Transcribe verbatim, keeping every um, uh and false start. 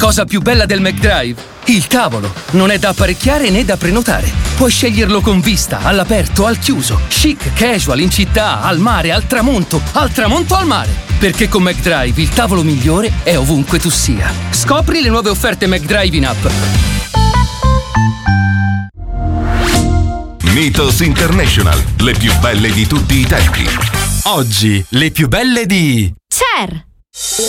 cosa più bella del McDrive? Il tavolo. Non è da apparecchiare né da prenotare. Puoi sceglierlo con vista, all'aperto, al chiuso, chic, casual, in città, al mare, al tramonto, al tramonto al mare. Perché con McDrive il tavolo migliore è ovunque tu sia. Scopri le nuove offerte McDrive in app. Mythos International, le più belle di tutti i tempi. Oggi, le più belle di Cher.